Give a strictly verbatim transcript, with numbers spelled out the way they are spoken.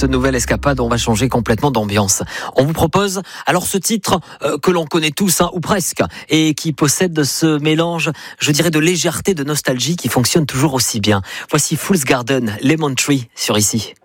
cette nouvelle escapade, on va changer complètement d'ambiance. On vous propose alors ce titre euh, que l'on connaît tous, hein, ou presque, et qui possède ce mélange, je dirais, de légèreté, de nostalgie qui fonctionne toujours aussi bien. Voici Fool's Garden, Lemon Tree sur Ici.